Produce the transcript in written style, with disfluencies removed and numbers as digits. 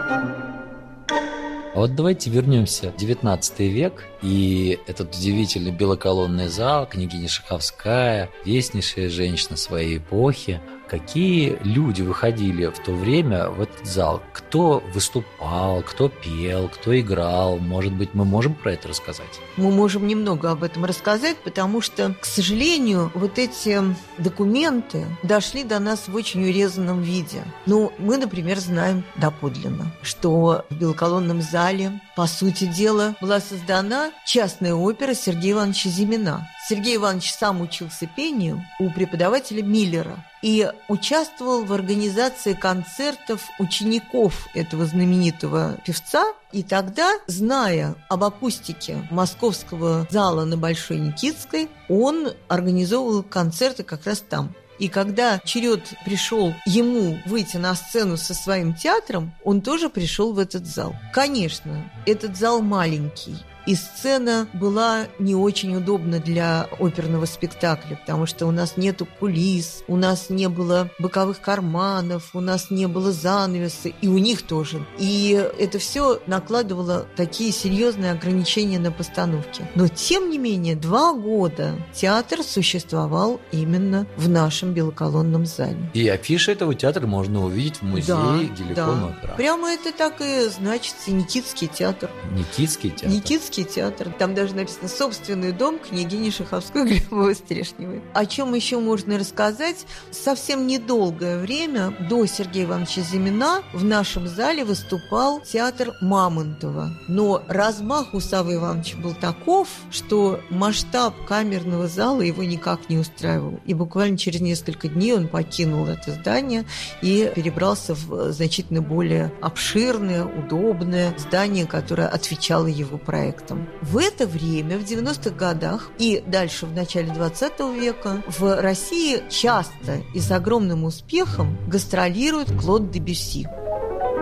А вот давайте вернемся в XIX век, и этот удивительный белоколонный зал, княгиня Шаховская, известнейшая женщина своей эпохи. Какие люди выходили в то время в этот зал? Кто выступал, кто пел, кто играл? Может быть, мы можем про это рассказать? Мы можем немного об этом рассказать, потому что, к сожалению, вот эти документы дошли до нас в очень урезанном виде. Ну, мы, например, знаем доподлинно, что в белоколонном зале, по сути дела, была создана частная опера Сергея Ивановича Зимина. Сергей Иванович сам учился пению у преподавателя Миллера и участвовал в организации концертов учеников этого знаменитого певца. И тогда, зная об акустике московского зала на Большой Никитской, он организовывал концерты как раз там. И когда черед пришел ему выйти на сцену со своим театром, он тоже пришел в этот зал. Конечно, этот зал маленький. И сцена была не очень удобна для оперного спектакля, потому что у нас нету кулис, у нас не было боковых карманов, у нас не было занавеса, и у них тоже. И это все накладывало такие серьезные ограничения на постановки. Но, тем не менее, 2 года театр существовал именно в нашем белоколонном зале. И афиши этого театра можно увидеть в музее Геликон опера. Прямо это так и значится Никитский театр. Никитский театр. Никитский театр. Там даже написано «Собственный дом княгини Шаховской Глебовой-Стрешневой». О чем еще можно рассказать? Совсем недолгое время до Сергея Ивановича Зимина в нашем зале выступал театр Мамонтова. Но размах у Саввы Ивановича был таков, что масштаб камерного зала его никак не устраивал. И буквально через несколько дней он покинул это здание и перебрался в значительно более обширное, удобное здание, которое отвечало его проектам. В это время, в 90-х годах и дальше в начале 20 века, в России часто и с огромным успехом гастролирует Клод Дебюсси.